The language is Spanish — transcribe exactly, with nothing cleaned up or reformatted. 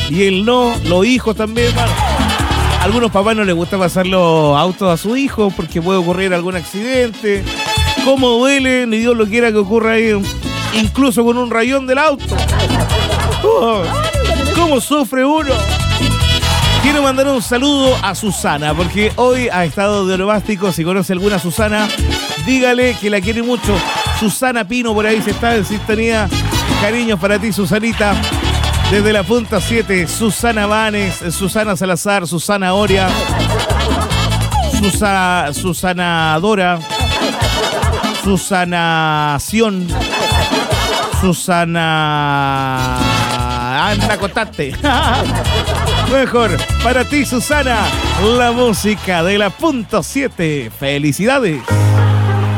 Y el no, los hijos también, hermano. A algunos papás no les gusta pasar los autos a sus hijos porque puede ocurrir algún accidente. ¿Cómo duele? Ni Dios lo quiera que ocurra ahí, incluso con un rayón del auto. Oh, ¿cómo sufre uno? Quiero mandar un saludo a Susana, porque hoy ha estado de onomástico. Si conoce alguna Susana, dígale que la quiere mucho. Susana Pino por ahí se está en sintonía. Cariños para ti, Susanita. Desde la punta siete, Susana Vanes, Susana Salazar, Susana Oria, Susa, Susana Dora, Susanación, Susana... Anda, contate. Mejor, para ti, Susana, la música de la punto siete. ¡Felicidades!